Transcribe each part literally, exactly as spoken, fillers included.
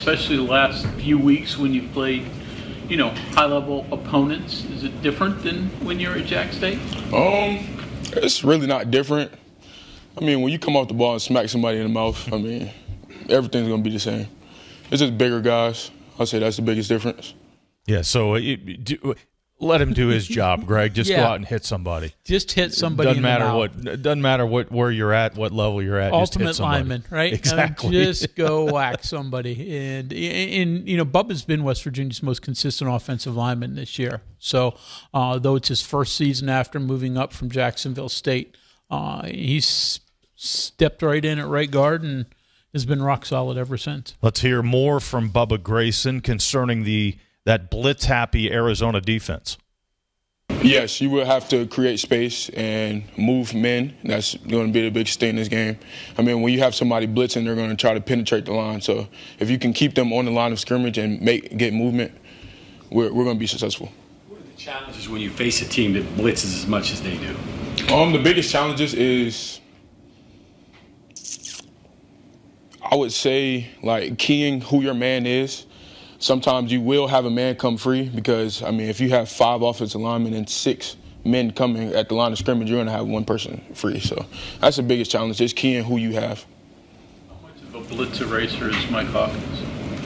Especially the last few weeks when you've played, you know, high-level opponents. Is it different than when you're at Jack State? Um, it's really not different. I mean, when you come off the ball and smack somebody in the mouth, I mean, everything's going to be the same. It's just bigger guys. I'll say that's the biggest difference. Yeah, so it, do, let him do his job, Greg. Just yeah. go out and hit somebody. Just hit somebody doesn't in matter the mouth. what. It doesn't matter what where you're at, what level you're at. Ultimate just hit somebody. lineman, right? Exactly. I mean, just go whack somebody. And, and, you know, Bubba's been West Virginia's most consistent offensive lineman this year. So, uh, though it's his first season after moving up from Jacksonville State, uh, he's stepped right in at right guard and has been rock solid ever since. Let's hear more from Bubba Grayson concerning the that blitz-happy Arizona defense. Yes, you will have to create space and move men. That's going to be the biggest thing in this game. I mean, when you have somebody blitzing, they're going to try to penetrate the line. So if you can keep them on the line of scrimmage and make get movement, we're, we're going to be successful. What are the challenges when you face a team that blitzes as much as they do? Um, the biggest challenges is, I would say, like keying who your man is. Sometimes you will have a man come free because, I mean, if you have five offensive linemen and six men coming at the line of scrimmage, you're going to have one person free. So that's the biggest challenge, just keying who you have. How much of a blitz eraser is Mike Hawkins?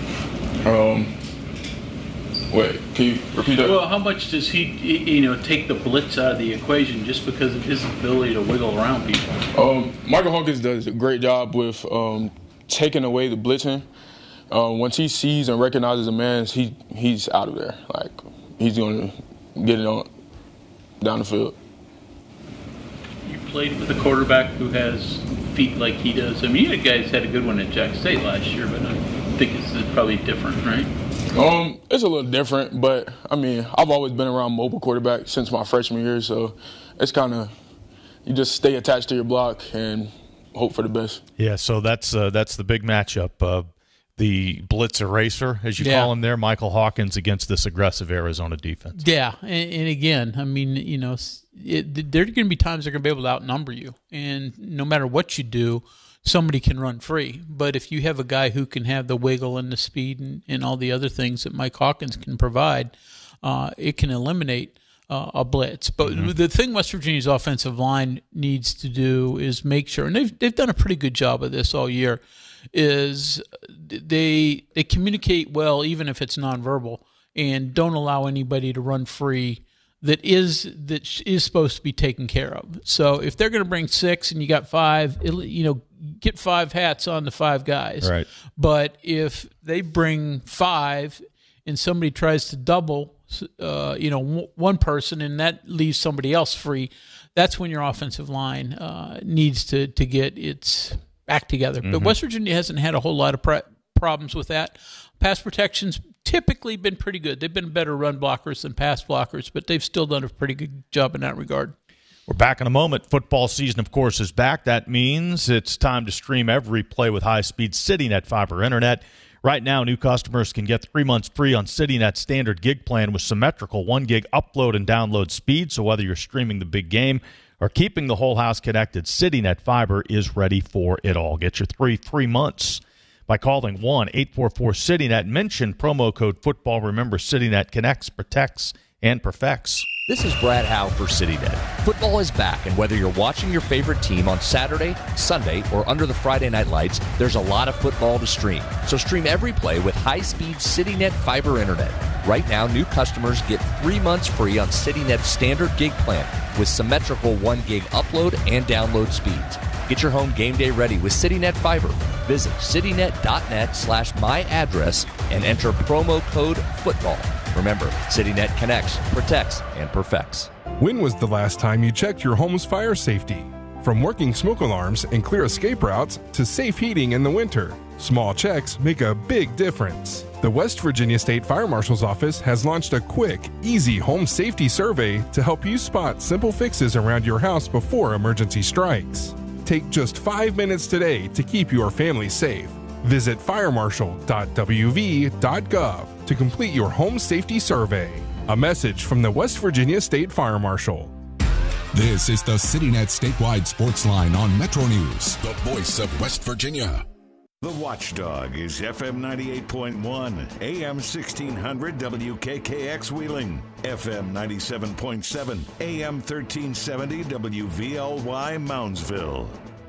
Um, wait, can you repeat that? Well, how much does he, you know, take the blitz out of the equation just because of his ability to wiggle around people? Um, Michael Hawkins does a great job with um, taking away the blitzing. Uh, once he sees and recognizes a man, he he's out of there. Like, he's going to get it on down the field. You played with a quarterback who has feet like he does. I mean, you guys had a good one at Jack State last year, but I think it's probably different, right? Um, it's a little different, but, I mean, I've always been around mobile quarterbacks since my freshman year, so it's kind of, you just stay attached to your block and hope for the best. Yeah, so that's uh, that's the big matchup. Uh, the blitz eraser, as you yeah. call him there, Michael Hawkins against this aggressive Arizona defense. Yeah, and, and again, I mean, you know, it, there are going to be times they're going to be able to outnumber you, and no matter what you do, somebody can run free. But if you have a guy who can have the wiggle and the speed and, and all the other things that Mike Hawkins can provide, uh, it can eliminate uh, a blitz. But mm-hmm. the thing West Virginia's offensive line needs to do is make sure, and they've they've done a pretty good job of this all year, is they they communicate well even if it's nonverbal and don't allow anybody to run free that is that is supposed to be taken care of. So if they're going to bring six and you got five, it, you know, get five hats on the five guys. Right. But if they bring five and somebody tries to double, uh, you know, w- one person and that leaves somebody else free, that's when your offensive line uh, needs to to get its act together. Mm-hmm. But West Virginia hasn't had a whole lot of pre- problems with that. Pass protection's typically been pretty good. They've been better run blockers than pass blockers, but they've still done a pretty good job in that regard. We're back in a moment. Football season, of course, is back. That means it's time to stream every play with high-speed CityNet fiber internet. Right now, new customers can get three months free on CityNet's standard gig plan with symmetrical one gig upload and download speed. So whether you're streaming the big game or keeping the whole house connected, CityNet Fiber is ready for it all. Get your three free months by calling one eight four four CityNet. Mention promo code football. Remember, CityNet connects, protects, and perfects. This is Brad Howe for CityNet. Football is back, and whether you're watching your favorite team on Saturday, Sunday, or under the Friday night lights, there's a lot of football to stream. So stream every play with high-speed CityNet fiber internet. Right now, new customers get three months free on CityNet's standard gig plan with symmetrical one gig upload and download speeds. Get your home game day ready with CityNet Fiber. Visit citynet.net slash my address and enter promo code football. Remember, CityNet connects, protects, and perfects. When was the last time you checked your home's fire safety? From working smoke alarms and clear escape routes to safe heating in the winter, small checks make a big difference. The West Virginia State Fire Marshal's Office has launched a quick, easy home safety survey to help you spot simple fixes around your house before emergency strikes. Take just five minutes today to keep your family safe. Visit fire marshal dot w v dot gov to complete your home safety survey. A message from the West Virginia State Fire Marshal. This is the CityNet statewide sports line on Metro News, the voice of West Virginia. The Watchdog is F M ninety-eight point one, A M sixteen hundred W K K X Wheeling, F M ninety-seven point seven, A M thirteen seventy W V L Y Moundsville.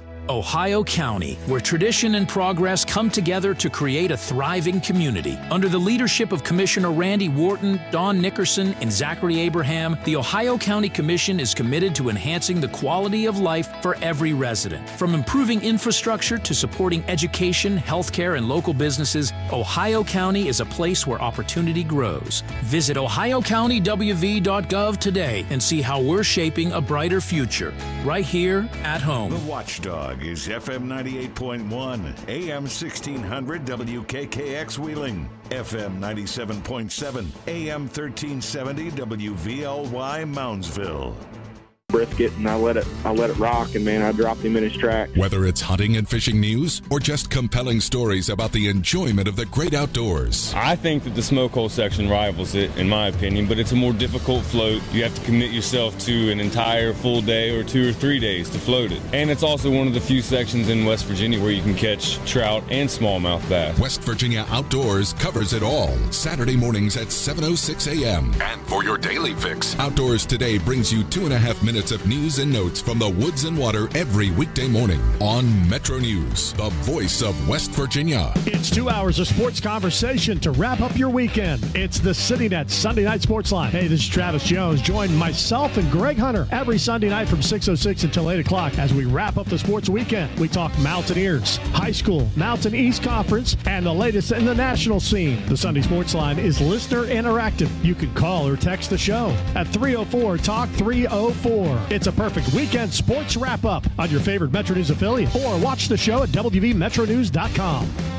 Ohio County, where tradition and progress come together to create a thriving community. Under the leadership of Commissioner Randy Wharton, Don Nickerson, and Zachary Abraham, the Ohio County Commission is committed to enhancing the quality of life for every resident. From improving infrastructure to supporting education, healthcare, and local businesses, Ohio County is a place where opportunity grows. Visit ohio county w v dot gov today and see how we're shaping a brighter future, right here at home. The Watchdog is F M ninety-eight point one, A M sixteen hundred W K K X Wheeling, F M ninety-seven point seven, A M thirteen seventy W V L Y Moundsville. Brisket, and I let it I let it rock, and man, I dropped him in his track. Whether it's hunting and fishing news or just compelling stories about the enjoyment of the great outdoors. I think that the smoke hole section rivals it, in my opinion, but it's a more difficult float. You have to commit yourself to an entire full day or two or three days to float it. And it's also one of the few sections in West Virginia where you can catch trout and smallmouth bass. West Virginia Outdoors covers it all. Saturday mornings at seven oh six a.m. And for your daily fix, Outdoors Today brings you two and a half minutes of news and notes from the woods and water every weekday morning on Metro News, the voice of West Virginia. It's two hours of sports conversation to wrap up your weekend. It's the CityNet Sunday Night Sports Line. Hey, this is Travis Jones. Join myself and Greg Hunter every Sunday night from six oh six until eight o'clock as we wrap up the sports weekend. We talk Mountaineers, high school, Mountain East Conference, and the latest in the national scene. The Sunday Sports Line is listener interactive. You can call or text the show at three oh four talk three oh four. It's a perfect weekend sports wrap-up on your favorite Metro News affiliate, or watch the show at w v metro news dot com.